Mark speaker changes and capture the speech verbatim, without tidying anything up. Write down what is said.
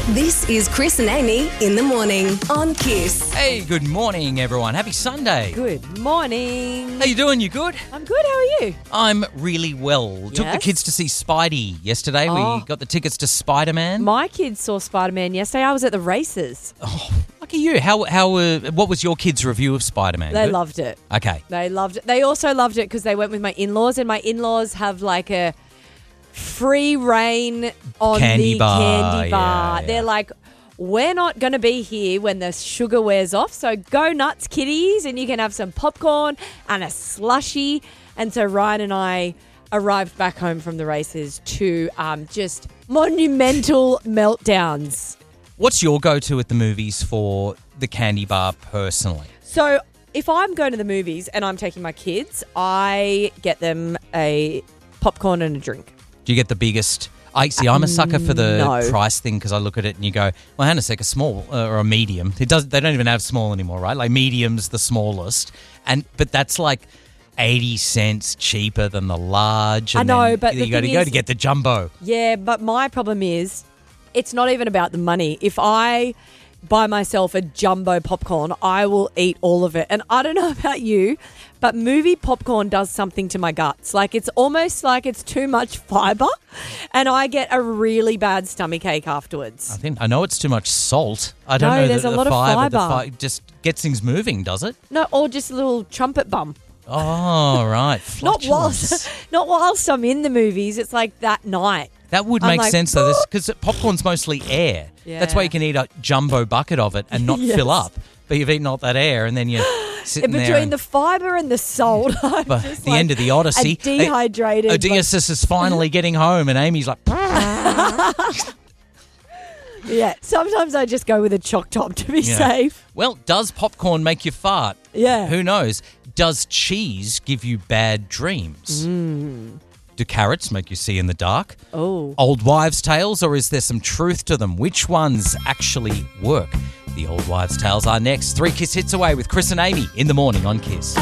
Speaker 1: This is Chris and Amy in the morning on Kiss.
Speaker 2: Hey, good morning, everyone. Happy Sunday.
Speaker 3: Good morning.
Speaker 2: How you doing? You good?
Speaker 3: I'm good. How are you?
Speaker 2: I'm really well. Took the
Speaker 3: Yes?
Speaker 2: kids to see Spidey yesterday.
Speaker 3: Oh.
Speaker 2: We got the tickets to Spider-Man.
Speaker 3: My kids saw Spider-Man yesterday. I was at the races.
Speaker 2: Lucky you. How how uh, what was your kids' review of Spider-Man?
Speaker 3: They
Speaker 2: Good?
Speaker 3: loved it.
Speaker 2: Okay.
Speaker 3: They loved it. They also loved it because they went with my in-laws, and my in-laws have like a free reign on
Speaker 2: Candy
Speaker 3: the
Speaker 2: bar,
Speaker 3: candy bar.
Speaker 2: yeah,
Speaker 3: They're
Speaker 2: yeah.
Speaker 3: like, we're not going to be here when the sugar wears off, so go nuts, kiddies, and you can have some popcorn and a slushie. And so Ryan and I arrived back home from the races to um, just monumental meltdowns.
Speaker 2: What's your go-to at the movies for the candy bar personally?
Speaker 3: So if I'm going to the movies and I'm taking my kids, I get them a popcorn and a drink.
Speaker 2: Do you get the biggest? I see. I'm a sucker for the
Speaker 3: no.
Speaker 2: price thing because I look at it and you go, well, hang on a sec, a small uh, or a medium. It does. They don't even have small anymore, right? Like medium's the smallest, and but that's like eighty cents cheaper than the large.
Speaker 3: I
Speaker 2: And
Speaker 3: know,
Speaker 2: then
Speaker 3: but
Speaker 2: you
Speaker 3: the
Speaker 2: got to
Speaker 3: thing
Speaker 2: go
Speaker 3: is-
Speaker 2: to get the jumbo.
Speaker 3: Yeah, but my problem is it's not even about the money. If I buy myself a jumbo popcorn, I will eat all of it. And I don't know about you, but movie popcorn does something to my guts. Like it's almost like it's too much fiber and I get a really bad stomach ache afterwards.
Speaker 2: I think I know it's too much salt. I don't
Speaker 3: No,
Speaker 2: know.
Speaker 3: there's
Speaker 2: that
Speaker 3: a
Speaker 2: the
Speaker 3: lot of
Speaker 2: fiber, the
Speaker 3: fibre.
Speaker 2: fi- just gets things moving, does it?
Speaker 3: No, or just a little trumpet bum.
Speaker 2: Oh, right.
Speaker 3: Not
Speaker 2: Flatulence.
Speaker 3: whilst, not whilst I'm in the movies. It's like that night.
Speaker 2: That would
Speaker 3: I'm
Speaker 2: make
Speaker 3: like,
Speaker 2: sense though, because popcorn's mostly air. That's why
Speaker 3: Yeah.
Speaker 2: you can eat a jumbo bucket of it and not
Speaker 3: Yes.
Speaker 2: fill up. But you've eaten all that air, and then you're sitting there.
Speaker 3: Between
Speaker 2: and-
Speaker 3: the fiber and the salt, I'm
Speaker 2: but
Speaker 3: just
Speaker 2: the
Speaker 3: like
Speaker 2: end of the Odyssey,
Speaker 3: a dehydrated. like-
Speaker 2: Odysseus is finally getting home, and Amy's like,
Speaker 3: yeah, sometimes I just go with a choc top to be
Speaker 2: Yeah.
Speaker 3: safe.
Speaker 2: well, does popcorn make you fart?
Speaker 3: Yeah.
Speaker 2: Who knows? Does cheese give you bad dreams? Do carrots make you see in the dark?
Speaker 3: Oh.
Speaker 2: Old wives' tales, or is there some truth to them? Which ones actually work? The old wives' tales are next. Three Kiss hits away with Chris and Amy in the morning on Kiss.